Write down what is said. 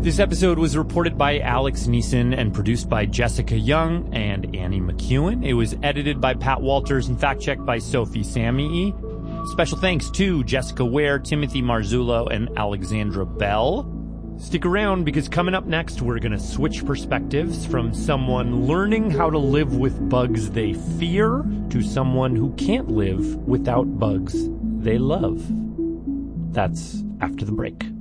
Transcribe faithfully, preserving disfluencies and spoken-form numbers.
This episode was reported by Alex Neeson and produced by Jessica Young and Annie McEwen. It was edited by Pat Walters and fact-checked by Sophie Samii. Special thanks to Jessica Ware, Timothy Marzullo, and Alexandra Bell. Stick around because coming up next, we're going to switch perspectives from someone learning how to live with bugs they fear to someone who can't live without bugs they love. That's after the break.